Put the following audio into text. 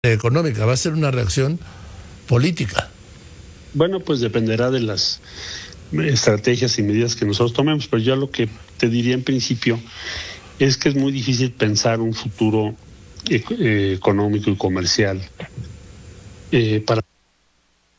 económica, va a ser una reacción política. Bueno, pues dependerá de las estrategias y medidas que nosotros tomemos, pero yo lo que te diría en principio es que es muy difícil pensar un futuro económico y comercial para